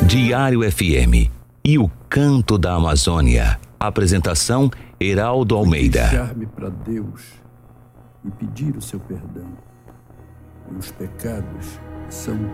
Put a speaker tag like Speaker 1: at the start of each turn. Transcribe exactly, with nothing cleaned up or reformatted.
Speaker 1: Diário F M e o Canto da Amazônia. Apresentação Heraldo Almeida.
Speaker 2: Deixar-me para Deus e pedir o seu perdão. Meus pecados são